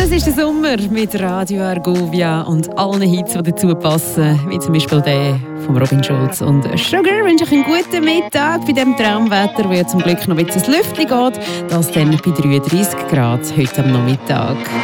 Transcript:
Es ist der Sommer mit Radio Argovia und allen Hits, die dazu passen, wie zum Beispiel der von Robin Schulz und Sugar. Ich wünsche euch einen guten Mittag bei diesem Traumwetter, wo ja zum Glück noch ein bisschen das Lüftchen geht. Das dann bei 33 Grad heute am Nachmittag.